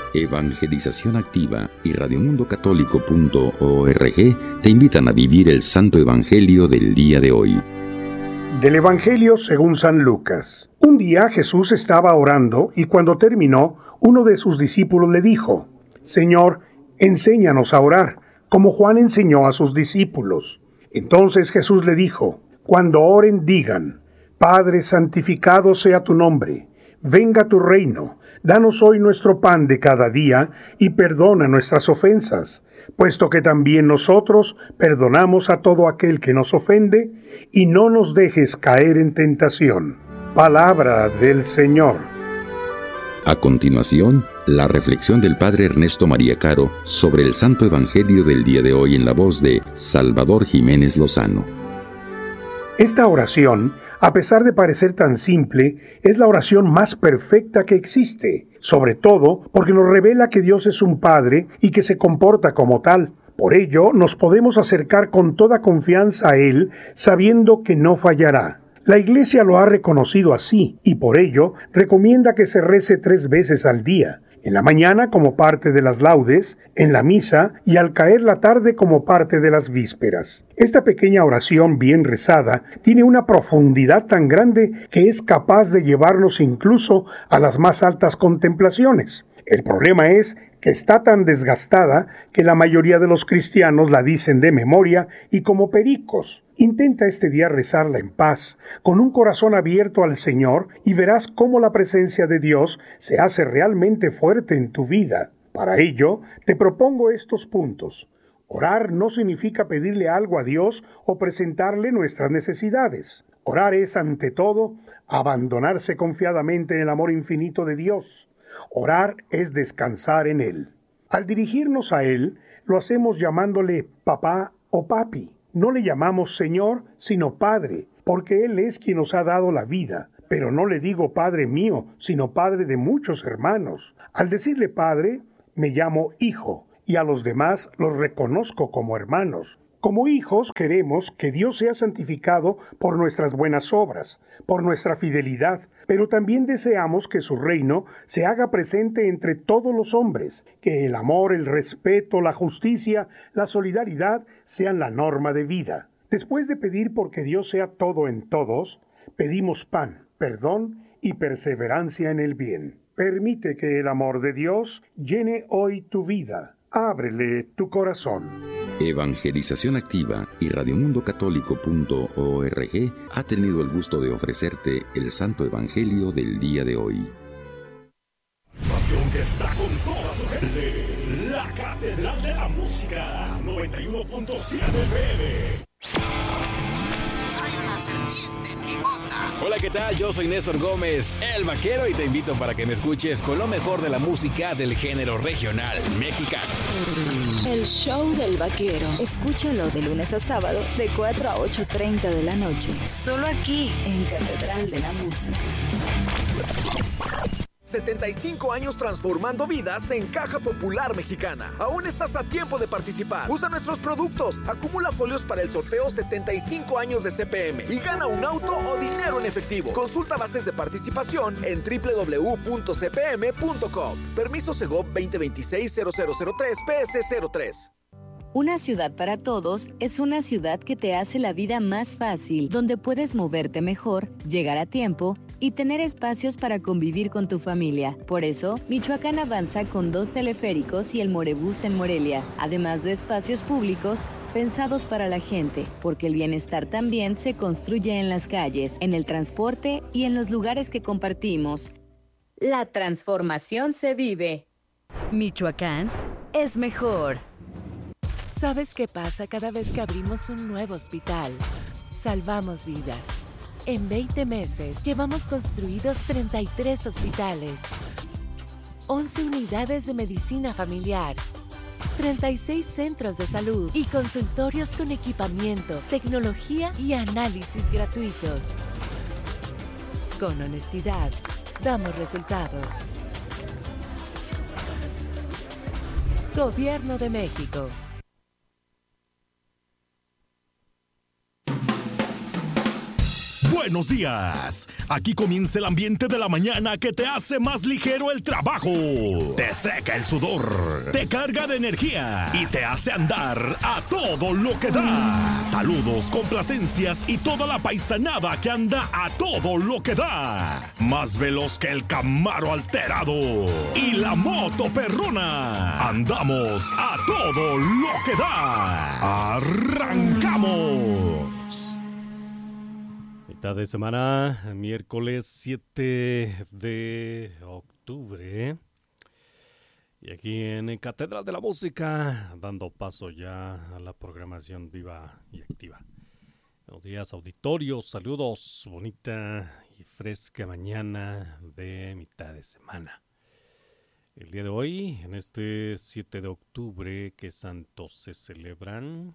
Evangelización Activa y radiomundocatólico.org te invitan a vivir el Santo Evangelio del día de hoy. Del Evangelio según San Lucas. Un día Jesús estaba orando y cuando terminó, uno de sus discípulos le dijo: Señor, enséñanos a orar, como Juan enseñó a sus discípulos. Entonces Jesús le dijo: Cuando oren, digan: Padre, santificado sea tu nombre, venga tu reino. Danos hoy nuestro pan de cada día, y perdona nuestras ofensas, puesto que también nosotros perdonamos a todo aquel que nos ofende, y no nos dejes caer en tentación. Palabra del Señor. A continuación, la reflexión del Padre Ernesto María Caro sobre el Santo Evangelio del día de hoy en la voz de Salvador Jiménez Lozano. Esta oración, a pesar de parecer tan simple, es la oración más perfecta que existe, sobre todo porque nos revela que Dios es un Padre y que se comporta como tal. Por ello, nos podemos acercar con toda confianza a Él, sabiendo que no fallará. La Iglesia lo ha reconocido así, y por ello recomienda que se rece 3 veces al día: en la mañana como parte de las laudes, en la misa y al caer la tarde como parte de las vísperas. Esta pequeña oración bien rezada tiene una profundidad tan grande que es capaz de llevarnos incluso a las más altas contemplaciones. El problema es que está tan desgastada que la mayoría de los cristianos la dicen de memoria y como pericos. Intenta este día rezarla en paz, con un corazón abierto al Señor, y verás cómo la presencia de Dios se hace realmente fuerte en tu vida. Para ello, te propongo estos puntos. Orar no significa pedirle algo a Dios o presentarle nuestras necesidades. Orar es, ante todo, abandonarse confiadamente en el amor infinito de Dios. Orar es descansar en Él. Al dirigirnos a Él, lo hacemos llamándole papá o papi. No le llamamos Señor, sino Padre, porque Él es quien nos ha dado la vida. Pero no le digo Padre mío, sino Padre de muchos hermanos. Al decirle Padre, me llamo Hijo, y a los demás los reconozco como hermanos. Como hijos queremos que Dios sea santificado por nuestras buenas obras, por nuestra fidelidad, pero también deseamos que su reino se haga presente entre todos los hombres, que el amor, el respeto, la justicia, la solidaridad sean la norma de vida. Después de pedir porque Dios sea todo en todos, pedimos pan, perdón y perseverancia en el bien. Permite que el amor de Dios llene hoy tu vida. Ábrele tu corazón. Evangelización Activa y radiomundocatólico.org ha tenido el gusto de ofrecerte el Santo Evangelio del día de hoy. Pasión que está con toda su gente. La Catedral de la Música, 91.7 FM. Hay una serpiente en mi bota. Hola, ¿qué tal? Yo soy Néstor Gómez, el vaquero, y te invito para que me escuches con lo mejor de la música del género regional mexicano. El show del vaquero. Escúchalo de lunes a sábado de 4 a 8:30 de la noche. Solo aquí en Catedral de la Música. 75 años transformando vidas en Caja Popular Mexicana. Aún estás a tiempo de participar. Usa nuestros productos. Acumula folios para el sorteo 75 años de CPM y gana un auto o dinero en efectivo. Consulta bases de participación en www.cpm.com. Permiso Segov 2026-0003-PS03. Una ciudad para todos es una ciudad que te hace la vida más fácil, donde puedes moverte mejor, llegar a tiempo y tener espacios para convivir con tu familia. Por eso, Michoacán avanza con 2 teleféricos y el Morebús en Morelia, además de espacios públicos pensados para la gente, porque el bienestar también se construye en las calles, en el transporte y en los lugares que compartimos. La transformación se vive. Michoacán es mejor. ¿Sabes qué pasa cada vez que abrimos un nuevo hospital? Salvamos vidas. En 20 meses llevamos construidos 33 hospitales, 11 unidades de medicina familiar, 36 centros de salud y consultorios con equipamiento, tecnología y análisis gratuitos. Con honestidad, damos resultados. Gobierno de México. Buenos días. Aquí comienza el ambiente de la mañana que te hace más ligero el trabajo. Te seca el sudor, te carga de energía y te hace andar a todo lo que da. Saludos, complacencias y toda la paisanada que anda a todo lo que da. Más veloz que el Camaro alterado y la moto perrona. Andamos a todo lo que da. ¡Arrancamos! Mitad de semana, miércoles 7 de octubre. Y aquí en Catedral de la Música, dando paso ya a la programación viva y activa. Buenos días, auditorio, saludos, bonita y fresca mañana de mitad de semana. El día de hoy, en este 7 de octubre, ¿qué santos se celebran?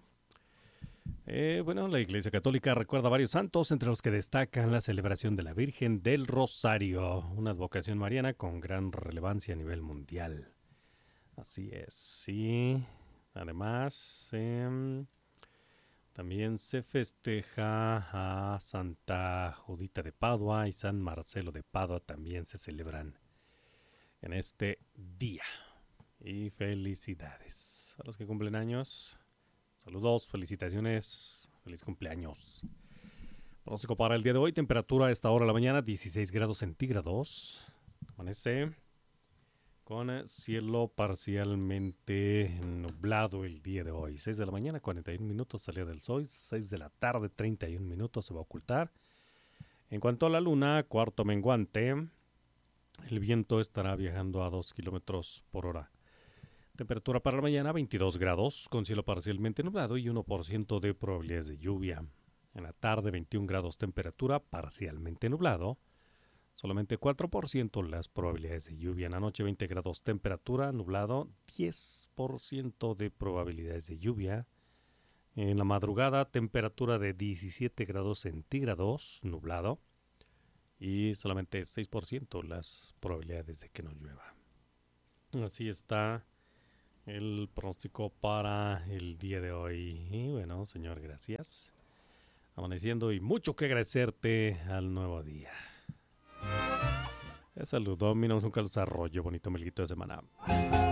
La Iglesia Católica recuerda varios santos, entre los que destacan la celebración de la Virgen del Rosario, una advocación mariana con gran relevancia a nivel mundial. Así es, sí. Además, también se festeja a Santa Judita de Padua y San Marcelo de Padua, también se celebran en este día. Y felicidades a los que cumplen años. Saludos, felicitaciones, feliz cumpleaños. Pronóstico para el día de hoy, temperatura a esta hora de la mañana, 16 grados centígrados. Amanece con cielo parcialmente nublado el día de hoy. 6 de la mañana, 41 minutos, salida del sol. 6 de la tarde, 31 minutos, se va a ocultar. En cuanto a la luna, cuarto menguante, el viento estará viajando a 2 kilómetros por hora. Temperatura para la mañana 22 grados, con cielo parcialmente nublado y 1% de probabilidades de lluvia. En la tarde 21 grados, temperatura parcialmente nublado, solamente 4% las probabilidades de lluvia. En la noche 20 grados, temperatura nublado, 10% de probabilidades de lluvia. En la madrugada, temperatura de 17 grados centígrados, nublado, y solamente 6% las probabilidades de que no llueva. Así está el pronóstico para el día de hoy. Y bueno, señor, gracias. Amaneciendo y mucho que agradecerte al nuevo día. Saludos, mi nombre es Carlos Arroyo. Bonito melguito de semana.